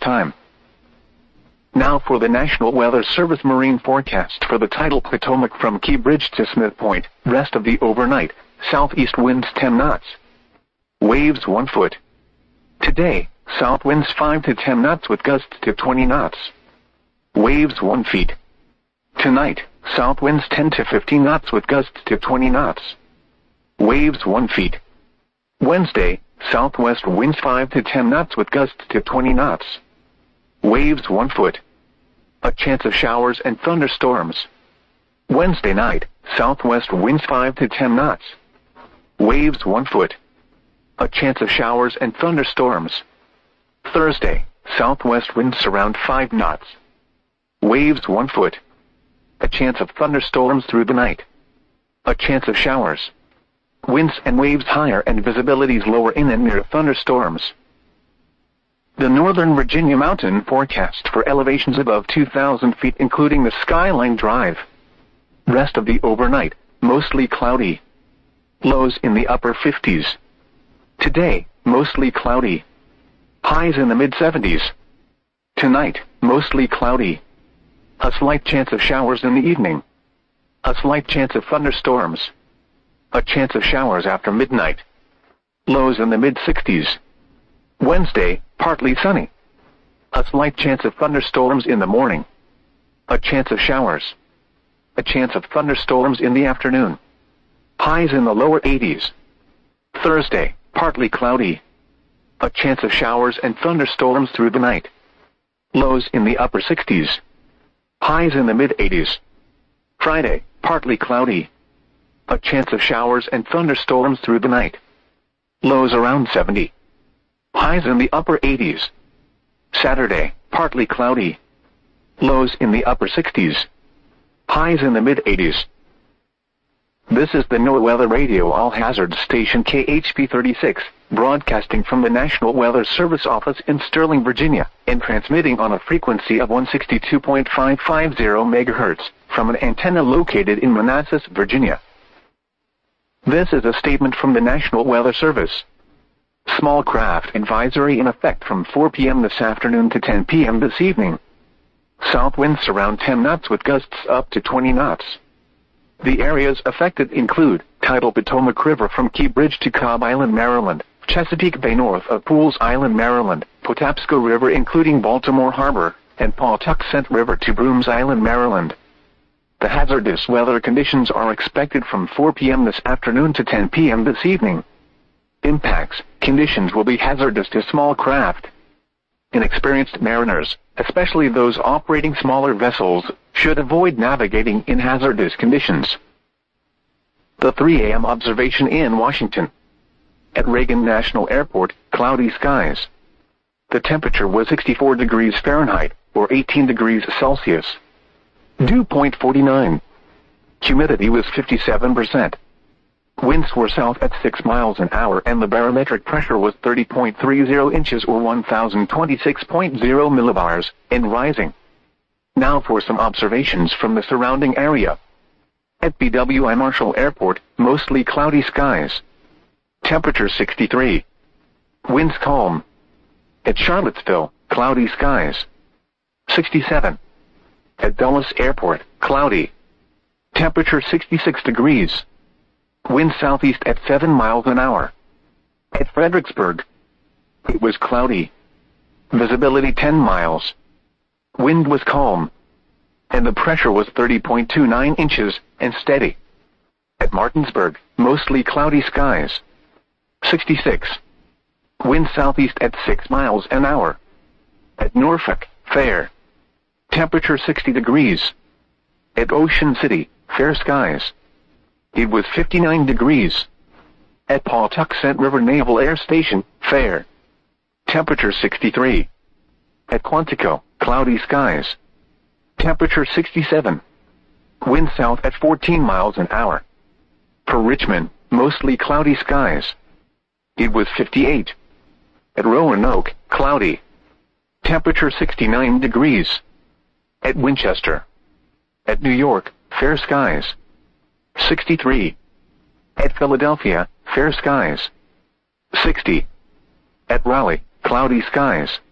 time. Now for the National Weather Service marine forecast for the tidal Potomac from Key Bridge to Smith Point. Rest of the overnight, southeast winds 10 knots. Waves 1 foot. Today, south winds 5 to 10 knots with gusts to 20 knots. Waves 1 feet. Tonight, south winds 10 to 15 knots with gusts to 20 knots. Waves 1 feet. Wednesday, southwest winds 5 to 10 knots with gusts to 20 knots. Waves 1 foot. A chance of showers and thunderstorms. Wednesday night, southwest winds 5 to 10 knots. Waves 1 foot. A chance of showers and thunderstorms. Thursday, southwest winds around 5 knots. Waves 1 foot. A chance of thunderstorms through the night. A chance of showers. Winds and waves higher and visibilities lower in and near thunderstorms. The Northern Virginia mountain forecast for elevations above 2,000 feet including the Skyline Drive. Rest of the overnight, mostly cloudy. Lows in the upper 50s. Today, mostly cloudy. Highs in the mid-70s. Tonight, mostly cloudy. A slight chance of showers in the evening. A slight chance of thunderstorms. A chance of showers after midnight. Lows in the mid-60s. Wednesday, partly sunny. A slight chance of thunderstorms in the morning. A chance of showers. A chance of thunderstorms in the afternoon. Highs in the lower 80s. Thursday, partly cloudy. A chance of showers and thunderstorms through the night. Lows in the upper 60s. Highs in the mid-80s. Friday, partly cloudy. A chance of showers and thunderstorms through the night. Lows around 70. Highs in the upper 80s. Saturday, partly cloudy. Lows in the upper 60s. Highs in the mid-80s. This is the NOAA Weather Radio All Hazards Station KHP 36, broadcasting from the National Weather Service office in Sterling, Virginia, and transmitting on a frequency of 162.550 MHz from an antenna located in Manassas, Virginia. This is a statement from the National Weather Service. Small craft advisory in effect from 4 p.m. this afternoon to 10 p.m. this evening. South winds around 10 knots with gusts up to 20 knots. The areas affected include tidal Potomac River from Key Bridge to Cobb Island, Maryland, Chesapeake Bay north of Pools Island, Maryland, Patapsco River including Baltimore Harbor, and Pawtuxet River to Brooms Island, Maryland. The hazardous weather conditions are expected from 4 p.m. this afternoon to 10 p.m. this evening. Impacts, conditions will be hazardous to small craft. Inexperienced mariners, especially those operating smaller vessels, should avoid navigating in hazardous conditions. The 3 a.m. observation in Washington. At Reagan National Airport, cloudy skies. The temperature was 64 degrees Fahrenheit, or 18 degrees Celsius. Dew point 49. Humidity was 57%. Winds were south at 6 miles an hour and the barometric pressure was 30.30 inches or 1026.0 millibars, and rising. Now for some observations from the surrounding area. At BWI Marshall Airport, mostly cloudy skies. Temperature 63. Winds calm. At Charlottesville, cloudy skies. 67. At Dulles Airport, cloudy. Temperature 66 degrees. Wind southeast at 7 miles an hour. At Fredericksburg, it was cloudy. Visibility 10 miles. Wind was calm. And the pressure was 30.29 inches and steady. At Martinsburg, mostly cloudy skies. 66. Wind southeast at 6 miles an hour. At Norfolk, fair. Temperature 60 degrees. At Ocean City, fair skies. It was 59 degrees. At Pawtuxet River Naval Air Station, fair. Temperature 63. At Quantico, cloudy skies. Temperature 67. Wind south at 14 miles an hour. For Richmond, mostly cloudy skies. It was 58. At Roanoke, cloudy. Temperature 69 degrees. At Winchester. At New York, fair skies. 63. At Philadelphia, fair skies. 60. At Raleigh, cloudy skies.